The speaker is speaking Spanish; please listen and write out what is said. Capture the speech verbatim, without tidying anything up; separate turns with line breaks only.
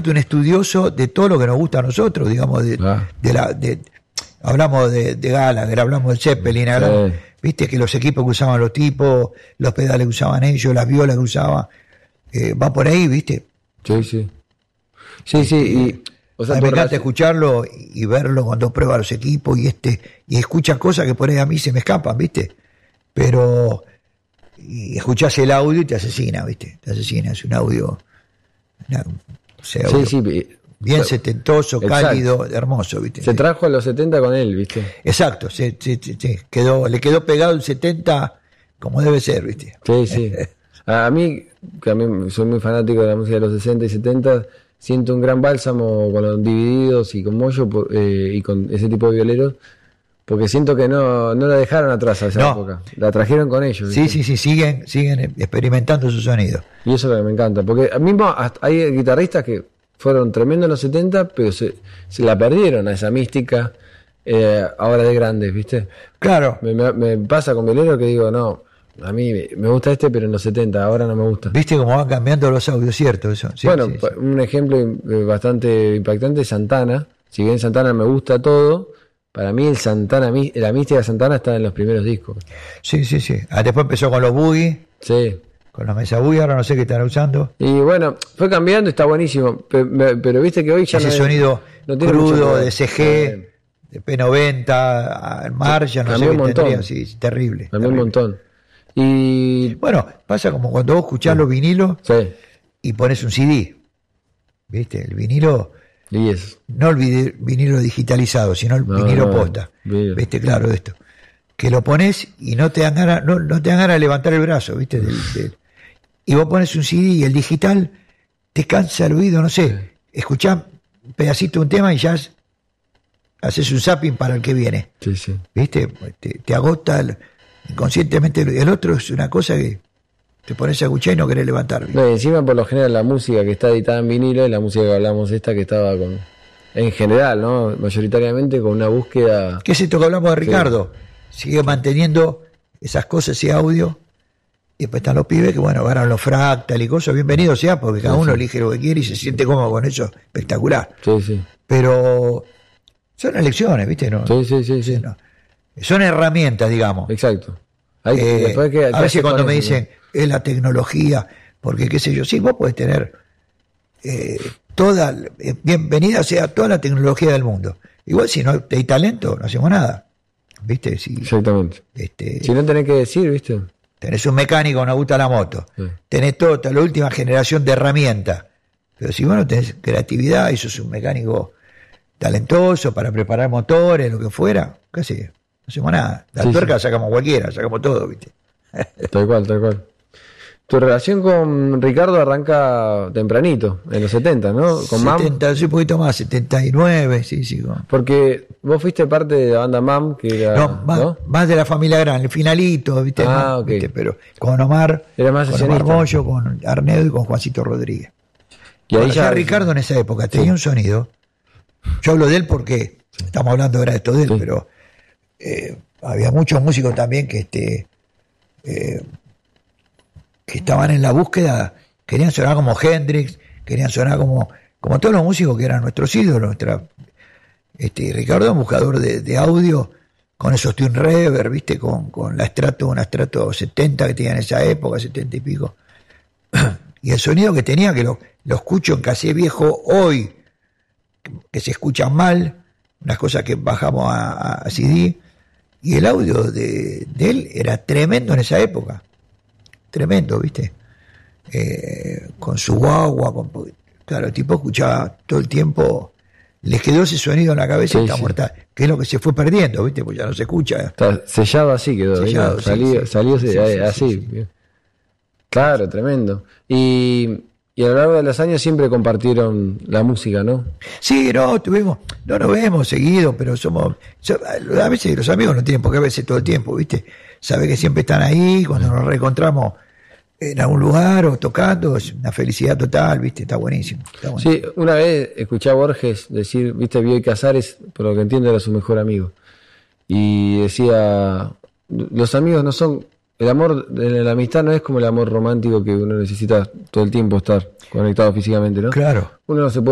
un estudioso de todo lo que nos gusta a nosotros, digamos, de,
ah.
de la... De, hablamos de, de Gallagher, hablamos de Zeppelin, hablamos,
sí.
viste que los equipos que usaban los tipos, los pedales que usaban ellos, las violas que usaban, eh, va por ahí, viste.
Sí, sí. Sí, sí, y... O sea,
a mí me encanta
relación...
escucharlo y verlo cuando prueba los equipos y este y escucha cosas que por ahí a mí se me escapan, ¿viste? Pero y escuchás el audio y te asesina, ¿viste? Te asesina, es un audio, una, o sea,
sí,
audio
sí,
bien
o sea,
setentoso,
exacto.
cálido, hermoso, ¿viste?
Se trajo a los setenta con él, ¿viste?
Exacto, se, se, se, se quedó, le quedó pegado el setenta como debe ser, ¿viste?
Sí, sí. A mí, que a mí soy muy fanático de la música de los sesenta y setenta, siento un gran bálsamo con los Divididos y con Moyo eh, y con ese tipo de violeros, porque siento que no, no la dejaron atrás a esa
no.
época, la trajeron con ellos.
Sí,
¿viste?
sí, sí, siguen, siguen experimentando su sonido.
Y eso es lo que me encanta, porque a mismo hasta hay guitarristas que fueron tremendos en los setenta, pero se, se la perdieron a esa mística eh, ahora de grandes, ¿viste?
Claro.
Me, me, me pasa con violeros que digo, no, a mí me gusta este, pero en los setenta, ahora no me gusta.
¿Viste cómo van cambiando los audios, cierto? Eso. Sí,
bueno,
sí, sí.
Un ejemplo bastante impactante es Santana. Si bien Santana me gusta todo, para mí el Santana, la mística de Santana está en los primeros discos.
Sí, sí, sí. Ah, después empezó con los boogie.
Sí.
Con los Mesa Boogie, ahora no sé qué están usando.
Y bueno, fue cambiando, está buenísimo. Pero, pero viste que hoy ya
ese
no
sonido
no tiene
crudo de C G, de P noventa, al mar, ya no sé qué tendría. Sí, terrible.
Cambió un montón. Y
bueno, pasa como cuando vos escuchás sí. los vinilos
sí.
y pones un C D, ¿viste? El vinilo,
y es.
no el vinilo digitalizado, sino el no, vinilo no, posta, no. ¿viste? Claro, de esto. Que lo pones y no te dan ganas, no, no te dan ganas de levantar el brazo, ¿viste? Del, del, y vos pones un C D y el digital te cansa el oído, no sé, sí. escuchás un pedacito de un tema y ya haces un zapping para el que viene,
sí, sí.
¿viste? Te, te agota el, inconscientemente. El otro es una cosa que te pones a escuchar y no querés levantar.
No, y encima por lo general la música que está editada en vinilo es la música que hablamos esta que estaba con, en general, ¿no? Mayoritariamente con una búsqueda.
¿Qué es esto que hablamos de Ricardo? Sí. Sigue manteniendo esas cosas, ese audio. Y después están los pibes que, bueno, agarran los fractal y cosas. Bienvenido sea, porque cada sí, uno sí. elige lo que quiere y se siente cómodo con eso. Espectacular.
Sí, sí.
Pero son elecciones, ¿viste? ¿No?
Sí, sí, sí. sí.
No. Son herramientas, digamos.
Exacto. Hay,
eh,
que,
a veces cuando me dicen, ¿no? es la tecnología, porque qué sé yo, sí, vos podés tener eh, toda, eh, bienvenida sea toda la tecnología del mundo. Igual si no hay talento, no hacemos nada. ¿Viste? Si,
Exactamente.
Este,
si no tenés que decir, ¿viste?
Tenés un mecánico, no gusta la moto. Sí. Tenés toda la última generación de herramientas. Pero si vos no tenés creatividad y sos un mecánico talentoso para preparar motores, lo que fuera, casi no hacemos nada. La sí, tuerca sí. la sacamos cualquiera, sacamos todo, ¿viste?
Tal cual, tal cual. Tu relación con Ricardo arranca tempranito, en los setenta, ¿no? Con
setenta,
Mam.
Sí, un poquito más, setenta y nueve, sí, sí. Con...
Porque vos fuiste parte de la banda Mam, que era...
No, más, ¿no? más de la familia Gran, el finalito, ¿viste?
Ah,
no,
ok.
¿viste? Pero con Omar,
era más
con Omar Mollo, con Arnedo y con Juancito Rodríguez. Y ahí ya Ricardo en esa época tenía sí. un sonido. Yo hablo de él porque sí. estamos hablando ahora de esto de él, sí. pero eh, había muchos músicos también que este eh, que estaban en la búsqueda, querían sonar como Hendrix, querían sonar como como todos los músicos que eran nuestros ídolos. Nuestra, este, Ricardo es un buscador de, de audio con esos Tune Reverb, ¿viste? Con, con la Strato, una Strato setenta que tenía en esa época, setenta y pico. Y el sonido que tenía, que lo, lo escucho en cassette viejo hoy, que se escuchan mal, unas cosas que bajamos a, a C D, y el audio de, de él era tremendo en esa época. Tremendo, ¿viste? Eh, con su guagua, con, claro, el tipo escuchaba todo el tiempo, les quedó ese sonido en la cabeza sí, y está sí. mortal, que es lo que se fue perdiendo, ¿viste? Pues ya no se escucha.
Está sellado así quedó, sellado, sí, salió, sí, salió sí, sí, así. Sí, sí. Claro, tremendo. Y, y a lo largo de los años siempre compartieron la música, ¿no?
Sí, no, tuvimos, no nos vemos seguido, pero somos, a veces los amigos no tienen por qué verse todo el tiempo, ¿viste? Sabe que siempre están ahí, cuando nos reencontramos en algún lugar o tocando, es una felicidad total, ¿viste? Está buenísimo. Está buenísimo.
Sí, una vez escuché a Borges decir, ¿viste? Bioy Casares, por lo que entiendo, era su mejor amigo. Y decía, los amigos no son, el amor, la amistad no es como el amor romántico que uno necesita todo el tiempo estar conectado físicamente, ¿no?
Claro.
Uno no se puede